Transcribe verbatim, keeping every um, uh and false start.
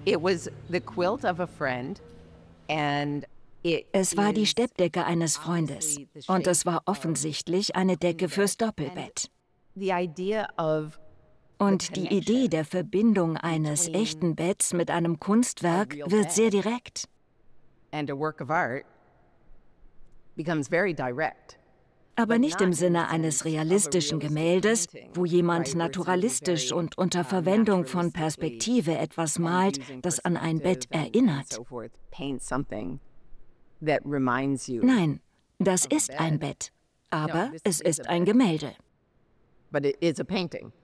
It was the quilt of a friend and it Es war die is Steppdecke eines Freundes obviously the und es shape war of offensichtlich eine Decke fürs Doppelbett. the idea of Und die Idee der Verbindung eines echten Betts mit einem Kunstwerk wird sehr direkt. and a work of art becomes very direct. Aber nicht im Sinne eines realistischen Gemäldes, wo jemand naturalistisch und unter Verwendung von Perspektive etwas malt, das an ein Bett erinnert. Nein, das ist ein Bett, aber es ist ein Gemälde. But it is a painting.